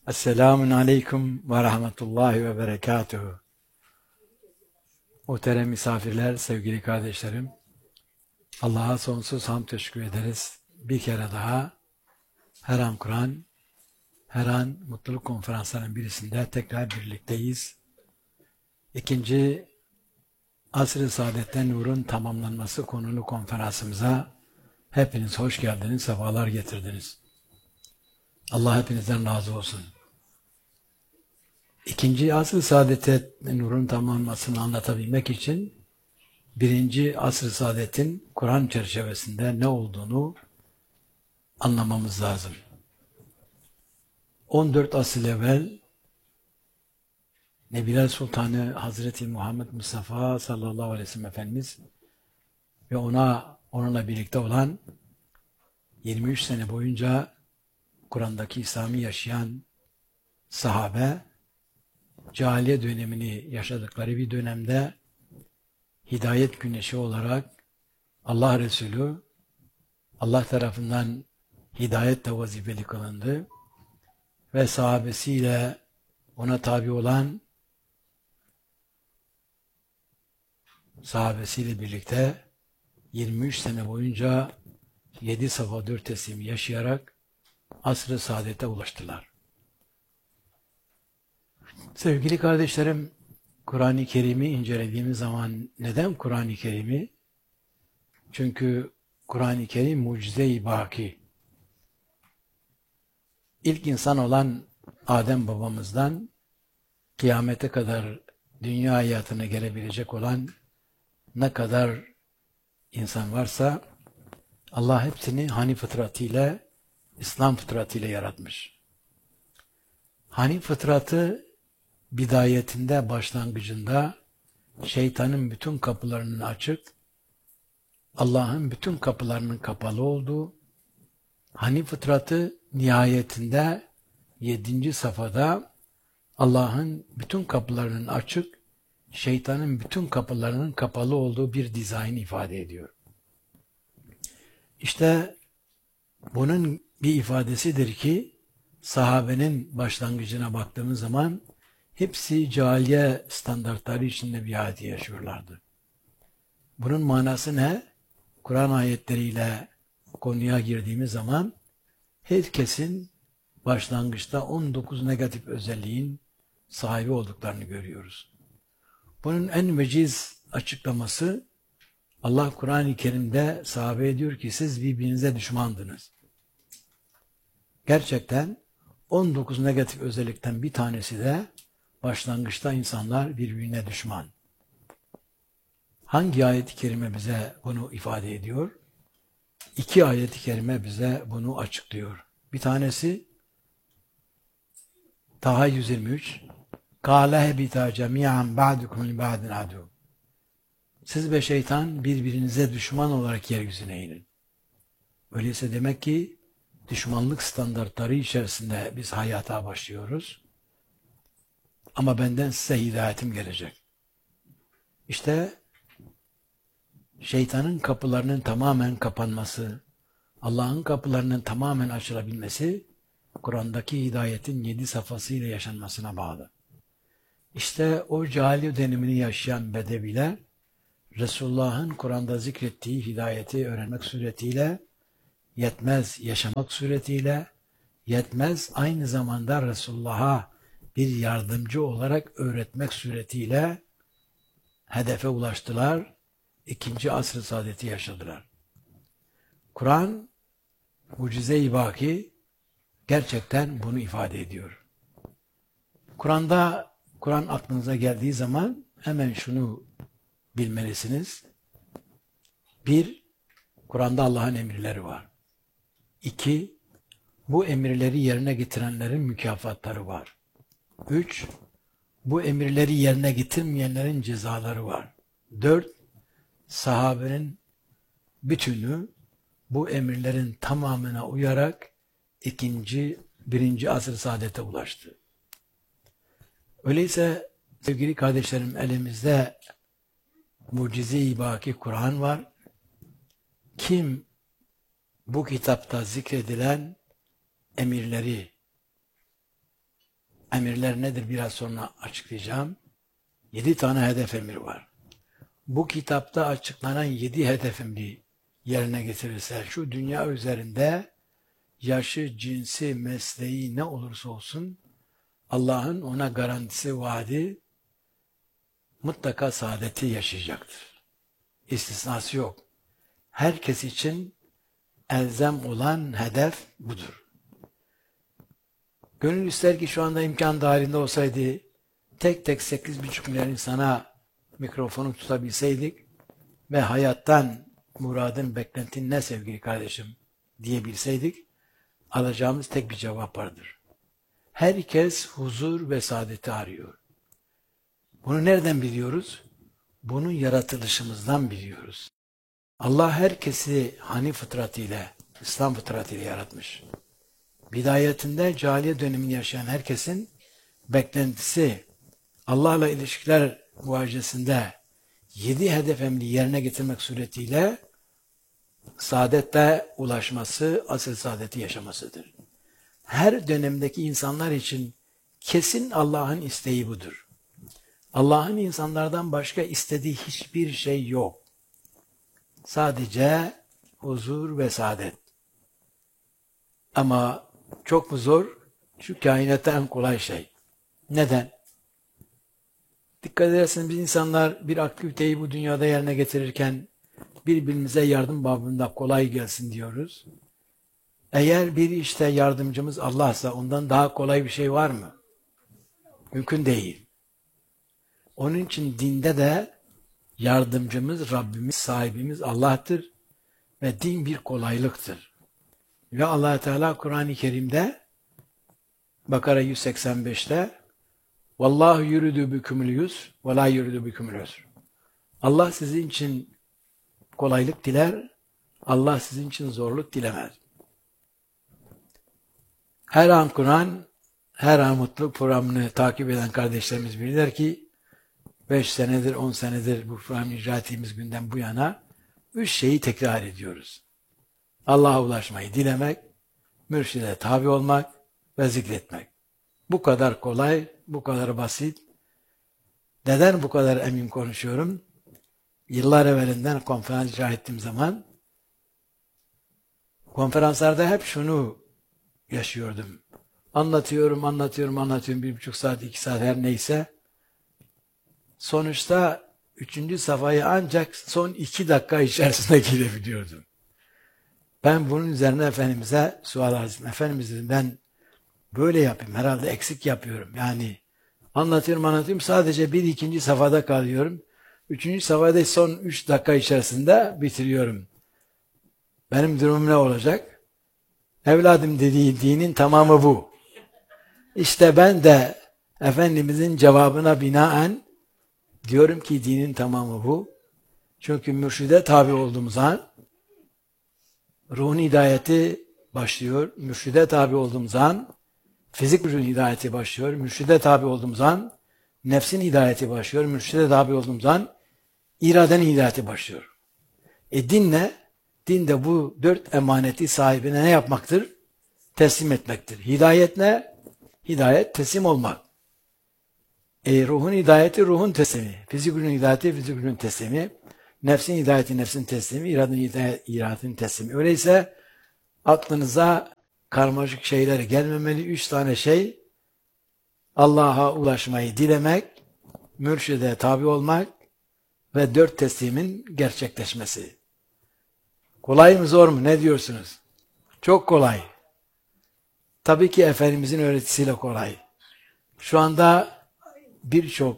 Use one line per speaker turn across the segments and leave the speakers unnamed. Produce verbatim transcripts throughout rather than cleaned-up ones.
Esselamun Aleyküm ve Rahmetullahi ve Berekatuhu. Muhterem misafirler, sevgili kardeşlerim, Allah'a sonsuz hamd teşekkür ederiz. Bir kere daha her an Kur'an, her an mutluluk konferanslarının birisinde tekrar birlikteyiz. İkinci Asr-ı Saadet'te Nur'un tamamlanması konulu konferansımıza hepiniz hoş geldiniz, sefalar getirdiniz. Allah hepinizden razı olsun. İkinci Asr-ı Saadet'te Nur'un tamamlanmasını anlatabilmek için birinci Asr-ı Saadet'in Kur'an çerçevesinde ne olduğunu anlamamız lazım. on dört asır evvel Nebiler Sultanı Hazreti Muhammed Mustafa sallallahu aleyhi ve sellem Efendimiz ve ona onunla birlikte olan yirmi üç sene boyunca Kur'an'daki İslam'ı yaşayan sahabe, cahiliye dönemini yaşadıkları bir dönemde hidayet güneşi olarak Allah Resulü Allah tarafından hidayetle vazifeli kılındı ve sahabesiyle ona tabi olan sahabesiyle birlikte yirmi üç sene boyunca yedi safa dört teslim yaşayarak asr-ı saadete ulaştılar. Sevgili kardeşlerim, Kur'an-ı Kerim'i incelediğimiz zaman neden Kur'an-ı Kerim'i? Çünkü Kur'an-ı Kerim mucize-i baki. İlk insan olan Adem babamızdan kıyamete kadar dünya hayatına gelebilecek olan ne kadar insan varsa Allah hepsini Hanif fıtratıyla, İslam fıtratıyla yaratmış. Hanif fıtratı bidayetinde, başlangıcında şeytanın bütün kapılarının açık, Allah'ın bütün kapılarının kapalı olduğu, Hanif fıtratı nihayetinde yedinci safhada Allah'ın bütün kapılarının açık, şeytanın bütün kapılarının kapalı olduğu bir dizayn ifade ediyor. İşte bunun bir ifadesidir ki sahabenin başlangıcına baktığımız zaman hepsi cahiliye standartları içinde bir hayatı yaşıyorlardı. Bunun manası ne? Kur'an ayetleriyle konuya girdiğimiz zaman herkesin başlangıçta on dokuz negatif özelliğin sahibi olduklarını görüyoruz. Bunun en veciz açıklaması Allah Kur'an-ı Kerim'de sahabeye diyor ki siz birbirinize düşmandınız. Gerçekten on dokuz negatif özellikten bir tanesi de başlangıçta insanlar birbirine düşman. Hangi ayet-i kerime bize bunu ifade ediyor? İki ayet-i kerime bize bunu açıklıyor. Bir tanesi Taha yüz yirmi üç Kâle hebitâ cemî'an ba'dukum li ba'din adû. Siz ve şeytan birbirinize düşman olarak yeryüzüne inin. Öyleyse demek ki düşmanlık standartları içerisinde biz hayata başlıyoruz. Ama benden size hidayetim gelecek. İşte şeytanın kapılarının tamamen kapanması, Allah'ın kapılarının tamamen açılabilmesi, Kur'an'daki hidayetin yedi safhasıyla yaşanmasına bağlı. İşte o cahiliye dönemini yaşayan Bedeviler, Resulullah'ın Kur'an'da zikrettiği hidayeti öğrenmek suretiyle, yetmez yaşamak suretiyle, yetmez aynı zamanda Resulullah'a bir yardımcı olarak öğretmek suretiyle hedefe ulaştılar, ikinci asr-ı saadeti yaşadılar. Kur'an, mucize-i baki gerçekten bunu ifade ediyor. Kur'an'da, Kur'an aklınıza geldiği zaman hemen şunu bilmelisiniz. Bir, Kur'an'da Allah'ın emirleri var. İki, bu emirleri yerine getirenlerin mükafatları var. Üç, bu emirleri yerine getirmeyenlerin cezaları var. Dört, sahabenin bütünü bu emirlerin tamamına uyarak ikinci, birinci asr-ı saadete ulaştı. Öyleyse sevgili kardeşlerim elimizde mucize-i baki Kur'an var. Kim bu kitapta zikredilen emirleri emirler nedir biraz sonra açıklayacağım. Yedi tane hedef emir var. Bu kitapta açıklanan yedi hedef emri yerine getirirse şu dünya üzerinde yaşı, cinsi, mesleği ne olursa olsun Allah'ın ona garantisi, vaadi mutlaka saadeti yaşayacaktır. İstisnası yok. Herkes için elzem olan hedef budur. Gönül ister ki şu anda imkan dahilinde olsaydı tek tek sekiz buçuk milyar insana mikrofonu tutabilseydik ve hayattan muradın, beklentin ne sevgili kardeşim diyebilseydik alacağımız tek bir cevap vardır. Herkes huzur ve saadeti arıyor. Bunu nereden biliyoruz? Bunu yaratılışımızdan biliyoruz. Allah herkesi hani fıtratıyla, İslam fıtratıyla yaratmış. Bidayetinde cahiliye dönemini yaşayan herkesin beklentisi Allah'la ilişkiler muhacesinde yedi hedef emri yerine getirmek suretiyle saadette ulaşması, asıl saadeti yaşamasıdır. Her dönemdeki insanlar için kesin Allah'ın isteği budur. Allah'ın insanlardan başka istediği hiçbir şey yok. Sadece huzur ve saadet. Ama çok mu zor? Şu kainatta en kolay şey. Neden? Dikkat ederseniz biz insanlar bir aktiviteyi bu dünyada yerine getirirken birbirimize yardım babında kolay gelsin diyoruz. Eğer bir işte yardımcımız Allah'sa ondan daha kolay bir şey var mı? Mümkün değil. Onun için dinde de yardımcımız, Rabbimiz, sahibimiz Allah'tır ve din bir kolaylıktır. Ve Allah Teala Kur'an-ı Kerim'de Bakara yüz seksen beşte Vallahu yuridu bikumul yusr ve la yuridu bikumul usr. Allah sizin için kolaylık diler, Allah sizin için zorluk dilemez. Her an Kur'an, her an mutluluk programını takip eden kardeşlerimiz bilirler ki beş senedir, on senedir bu programı icra ettiğimiz günden bu yana üç şeyi tekrar ediyoruz. Allah'a ulaşmayı dilemek, mürşide tabi olmak ve zikretmek. Bu kadar kolay, bu kadar basit. Neden bu kadar emin konuşuyorum? Yıllar evvelinden konferans icra ettiğim zaman konferanslarda hep şunu yaşıyordum. Anlatıyorum, anlatıyorum, anlatıyorum. Bir buçuk saat, iki saat her neyse. Sonuçta üçüncü safhayı ancak son iki dakika içerisinde girebiliyordum. Ben bunun üzerine Efendimiz'e sual arz ettim. Efendimiz dedim ben böyle yapayım. Herhalde eksik yapıyorum. Yani anlatıyorum, anlatıyorum. Sadece bir ikinci safhada kalıyorum. Üçüncü safhada son üç dakika içerisinde bitiriyorum. Benim durumum ne olacak? Evladım dediği dinin tamamı bu. İşte ben de Efendimizin cevabına binaen diyorum ki dinin tamamı bu. Çünkü mürşide tabi olduğumuz an ruhun hidayeti başlıyor. Mürşide tabi olduğumuz an fizik ruhun hidayeti başlıyor. Mürşide tabi olduğumuz an nefsin hidayeti başlıyor. Mürşide tabi olduğumuz an iradenin hidayeti başlıyor. E din ne? Din de bu dört emaneti sahibine ne yapmaktır? Teslim etmektir. Hidayet ne? Hidayet teslim olmak. E ruhun hidayeti ruhun teslimi. Fizik ruhun hidayeti fizik ruhun teslimi. Nefsin hidayeti nefsin teslimi. İradenin hidayeti iradenin teslimi. Öyleyse aklınıza karmaşık şeyler gelmemeli. Üç tane şey Allah'a ulaşmayı dilemek, mürşide tabi olmak ve dört teslimin gerçekleşmesi. Kolay mı zor mu? Ne diyorsunuz? Çok kolay. Tabii ki Efendimizin öğretisiyle kolay. Şu anda birçok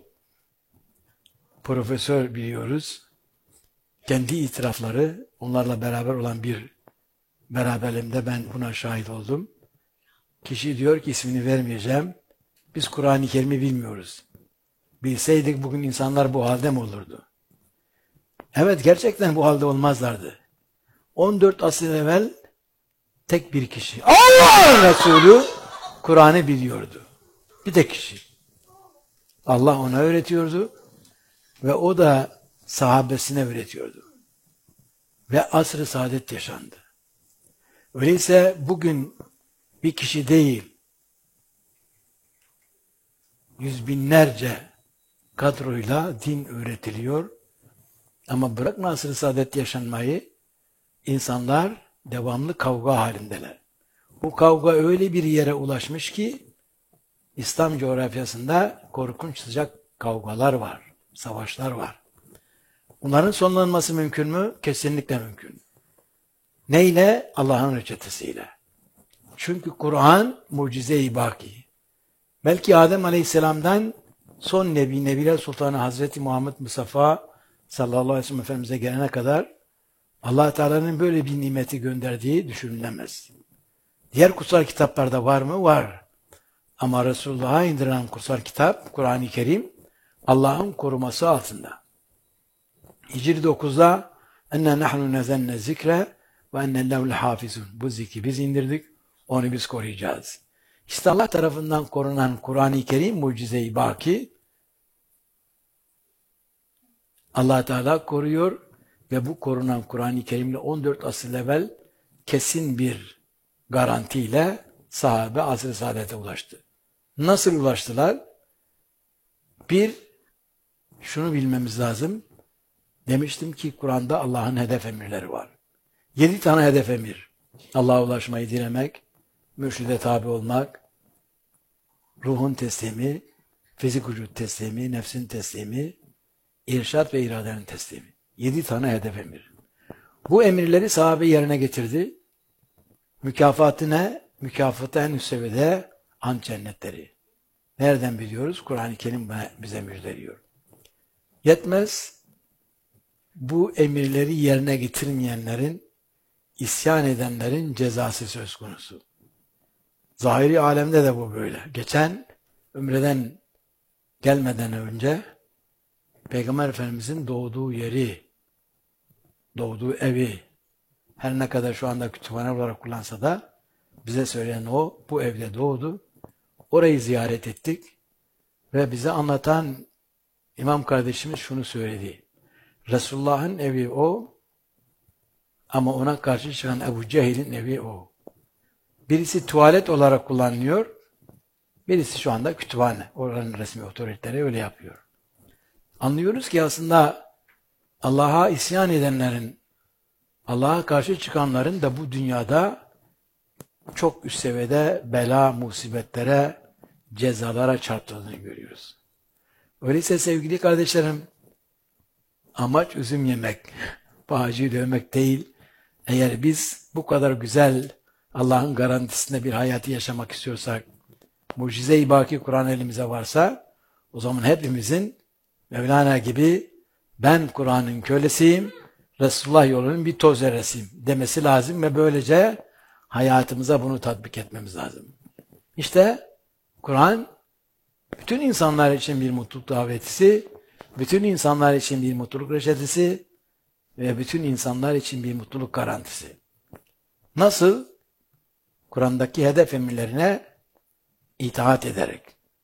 profesör biliyoruz. Kendi itirafları, onlarla beraber olan bir beraberliğimde ben buna şahit oldum. Kişi diyor ki ismini vermeyeceğim. Biz Kur'an-ı Kerim'i bilmiyoruz. Bilseydik bugün insanlar bu halde mi olurdu? Evet gerçekten bu halde olmazlardı. on dört asır evvel tek bir kişi. Allah Resulü Kur'an'ı biliyordu. Bir tek kişi. Allah ona öğretiyordu ve o da sahabesine öğretiyordu. Ve asr-ı saadet yaşandı. Öyleyse bugün bir kişi değil, yüz binlerce kadroyla din öğretiliyor. Ama bırakma asr-ı saadet yaşanmayı, insanlar devamlı kavga halindeler. Bu kavga öyle bir yere ulaşmış ki, İslam coğrafyasında korkunç sıcak kavgalar var, savaşlar var. Bunların sonlanması mümkün mü? Kesinlikle mümkün. Neyle? Allah'ın reçetesiyle. Çünkü Kur'an mucize-i baki. Belki Adem Aleyhisselam'dan son Nebi, Nebiler Sultanı Hazreti Muhammed Mustafa sallallahu aleyhi ve sellem Efendimiz'e gelene kadar Allah Teala'nın böyle bir nimeti gönderdiği düşünülemez. Diğer kutsal kitaplarda var mı? Var. Ama Resulullah'a indirilen kutsal kitap, Kur'an-ı Kerim, Allah'ın koruması altında. Hicri dokuzda enne nahnu nezenne zikre ve enne lehul hafizun. Bu zikri biz indirdik, onu biz koruyacağız. İşte Allah tarafından korunan Kur'an-ı Kerim mucize-i baki. Allah Teala koruyor ve bu korunan Kur'an-ı Kerim'le on dört asır evvel kesin bir garantiyle sahabe asr-ı saadete ulaştı. Nasıl ulaştılar? Bir, şunu bilmemiz lazım. Demiştim ki Kur'an'da Allah'ın hedef emirleri var. Yedi tane hedef emir. Allah'a ulaşmayı dilemek, mürşide tabi olmak, ruhun teslimi, fizik vücut teslimi, nefsin teslimi, irşat ve iradenin teslimi. Yedi tane hedef emir. Bu emirleri sahabe yerine getirdi. Mükafatı ne? Mükafatı en üst seviyede an cennetleri. Nereden biliyoruz? Kur'an-ı Kerim bize müjdeliyor. Yetmez, bu emirleri yerine getirmeyenlerin, isyan edenlerin cezası söz konusu. Zahiri alemde de bu böyle. Geçen Ümre'den gelmeden önce Peygamber Efendimiz'in doğduğu yeri, doğduğu evi, her ne kadar şu anda kütüphane olarak kullansa da bize söyleyen o, bu evde doğdu. Orayı ziyaret ettik ve bize anlatan İmam kardeşimiz şunu söyledi. Resulullah'ın evi o ama ona karşı çıkan Ebu Cehil'in evi o. Birisi tuvalet olarak kullanılıyor, birisi şu anda kütüphane. Oranın resmi otoriteleri öyle yapıyor. Anlıyoruz ki aslında Allah'a isyan edenlerin, Allah'a karşı çıkanların da bu dünyada çok üst seviyede bela, musibetlere, cezalara çarptığını görüyoruz. Öyleyse sevgili kardeşlerim, amaç üzüm yemek, bağcıyı dövmek değil. Eğer biz bu kadar güzel Allah'ın garantisinde bir hayatı yaşamak istiyorsak, mucize-i baki Kur'an elimize varsa, o zaman hepimizin Mevlana gibi ben Kur'an'ın kölesiyim, Resulullah yolunun bir toz zerresiyim demesi lazım ve böylece hayatımıza bunu tatbik etmemiz lazım. İşte Kur'an bütün insanlar için bir mutluluk davetisi, bütün insanlar için bir mutluluk reçetesi ve bütün insanlar için bir mutluluk garantisi. Nasıl? Kur'an'daki hedef emirlerine itaat ederek.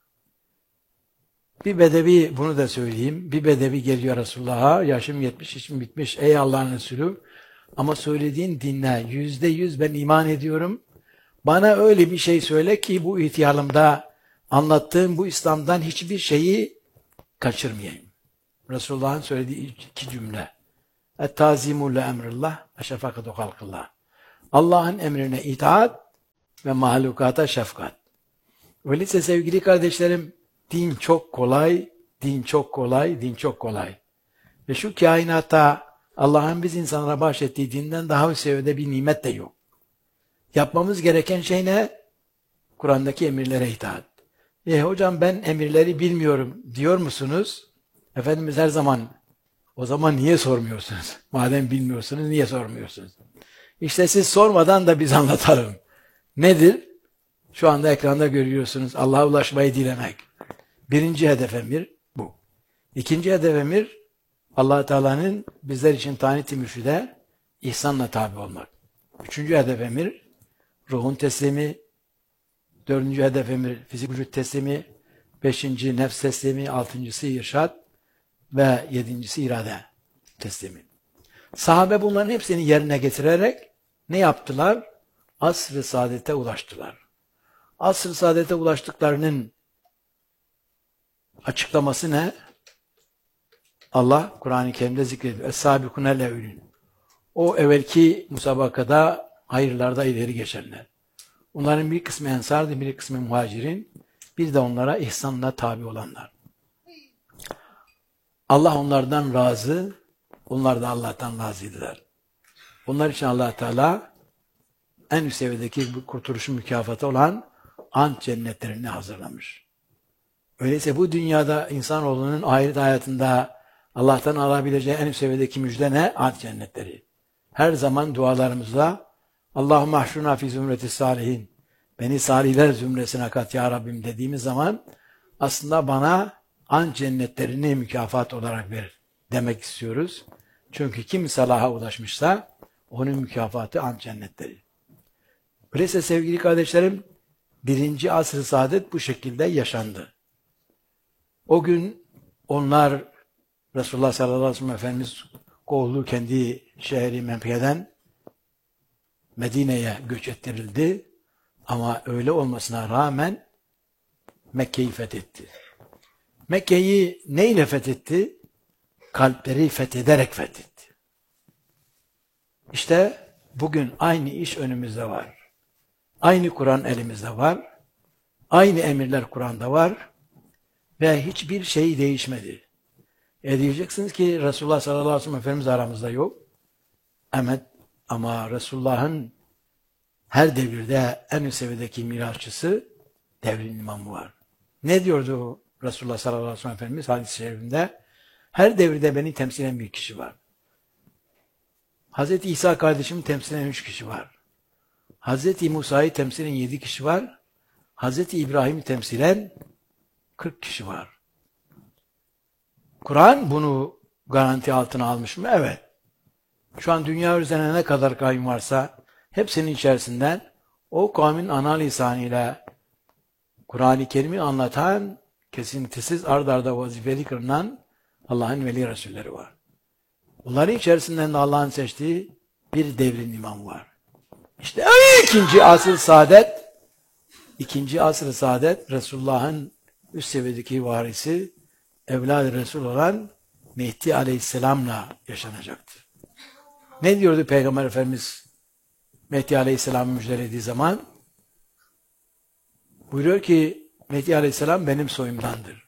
Bir bedevi, bunu da söyleyeyim, bir bedevi geliyor Resulullah'a, yaşım yetmiş, işim bitmiş, ey Allah'ın Resulü, ama söylediğin dinle, yüzde yüz ben iman ediyorum, bana öyle bir şey söyle ki bu ihtiyarımda anlattığım bu İslam'dan hiçbir şeyi kaçırmayayım. Resulullah'ın söylediği iki cümle. Et-tazimu le emrillah ve şefakatu halkillah. Allah'ın emrine itaat ve mahlukata şefkat. Öyleyse sevgili kardeşlerim, din çok kolay, din çok kolay, din çok kolay. Ve şu kainatta Allah'ın biz insanlara bahşettiği dinden daha üst seviyede bir nimet de yok. Yapmamız gereken şey ne? Kur'an'daki emirlere itaat. E hocam ben emirleri bilmiyorum diyor musunuz? Efendimiz her zaman, o zaman niye sormuyorsunuz? Madem bilmiyorsunuz niye sormuyorsunuz? İşte siz sormadan da biz anlatalım. Nedir? Şu anda ekranda görüyorsunuz. Allah'a ulaşmayı dilemek. Birinci hedef emir bu. İkinci hedef emir Allah Teala'nın bizler için tayin-i mürşide ihsanla tabi olmak. Üçüncü hedef emir ruhun teslimi. Dördüncü hedef emir fizik vücut teslimi. Beşinci nefs teslimi. Altıncısı irşad ve yedincisi irade teslimi. Sahabe bunların hepsini yerine getirerek ne yaptılar? Asr-ı saadete ulaştılar. Asr-ı saadete ulaştıklarının Açıklaması ne? Allah Kur'an-ı Kerim'de zikrediyor. Es-sâbikûne lev'lûn. O evvelki musabakada hayırlarda ileri geçenler. Onların bir kısmı ensardı, bir kısmı muhacirin, bir de onlara ihsanla tabi olanlar. Allah onlardan razı, onlar da Allah'tan razıydılar. Onlar için Allah Teala en üst seviyedeki bu kurtuluşun mükafatı olan ant cennetlerini hazırlamış. Öyleyse bu dünyada insanoğlunun ahiret hayatında Allah'tan alabileceği en üst seviyedeki müjde ne? Ant cennetleri. Her zaman dualarımızda Allahümme ahşurna fi zümreti salihin, beni salihler zümresine kat ya Rabbim dediğimiz zaman aslında bana ant cennetlerini mükafat olarak ver demek istiyoruz. Çünkü kim salaha ulaşmışsa onun mükafatı ant cennetleri. Öyleyse sevgili kardeşlerim, birinci asr-ı saadet bu şekilde yaşandı. O gün onlar Resulullah sallallahu aleyhi ve sellem Efendimiz kovuldu, kendi şehri Mekke'den Medine'ye göç ettirildi. Ama öyle olmasına rağmen Mekke'yi fethetti. Mekke'yi neyle fethetti? Kalpleri fethederek fethetti. İşte bugün aynı iş önümüzde var. Aynı Kur'an elimizde var. Aynı emirler Kur'an'da var. Ve hiçbir şey değişmedi. E diyeceksiniz ki Resulullah sallallahu aleyhi ve sellem Efendimiz aramızda yok. Evet, ama Resulullah'ın her devirde en üst seviyedeki mirasçısı devrin imamı var. Ne diyordu Resulullah sallallahu aleyhi ve sellem Efendimiz hadis-i şerifinde? Her devirde beni temsil eden bir kişi var. Hazreti İsa kardeşimi temsil eden üç kişi var. Hazreti Musa'yı temsil eden yedi kişi var. Hazreti İbrahim'i temsilen kırk kişi var. Kur'an bunu garanti altına almış mı? Evet. Şu an dünya üzerine ne kadar kavim varsa hepsinin içerisinden o kavmin ana lisanıyla Kur'an-ı Kerim'i anlatan, kesintisiz ard arda vazifeli kılınan Allah'ın veli Resulleri var. Bunların içerisinden de Allah'ın seçtiği bir devrin imamı var. İşte ikinci asr-ı saadet, ikinci asr-ı saadet Resulullah'ın üst seviyedeki varisi, evlad-ı Resul olan Mehdi Aleyhisselam'la yaşanacaktı. Ne diyordu Peygamber Efendimiz Mehdi Aleyhisselam'ı müjdelediği zaman? Buyuruyor ki Mehdi Aleyhisselam benim soyumdandır.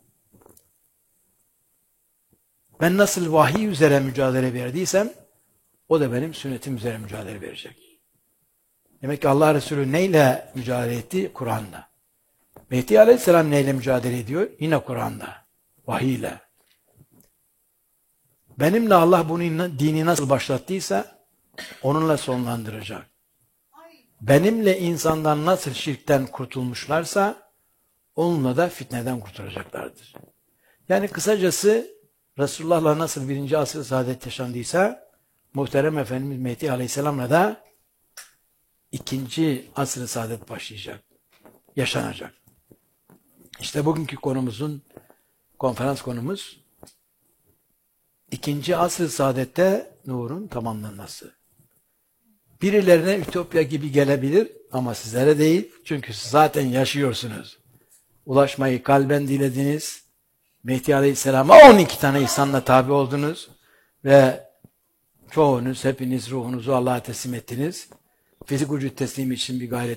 Ben nasıl vahiy üzere mücadele verdiysem o da benim sünnetim üzere mücadele verecek. Demek ki Allah Resulü neyle mücadele etti? Kur'an'la. Mehdi Aleyhisselam neyle mücadele ediyor? Yine Kur'an'la, vahiyle. Benimle Allah bunun dini nasıl başlattıysa onunla sonlandıracak. Benimle insandan nasıl şirkten kurtulmuşlarsa onunla da fitneden kurtulacaklardır. Yani kısacası Resulullah'la nasıl birinci asr-ı saadet yaşandıysa muhterem Efendimiz Mehdi Aleyhisselam'la da ikinci asr-ı saadet başlayacak, yaşanacak. İşte bugünkü konumuzun, konferans konumuz ikinci asr-ı saadette nurun tamamlanması. Birilerine ütopya gibi gelebilir ama sizlere değil. Çünkü siz zaten yaşıyorsunuz. Ulaşmayı kalben dilediniz. Mehdi Aleyhisselam'a on iki tane ihsanla tabi oldunuz. Ve çoğunuz, hepiniz ruhunuzu Allah'a teslim ettiniz. Fizik vücut teslimi için bir gayret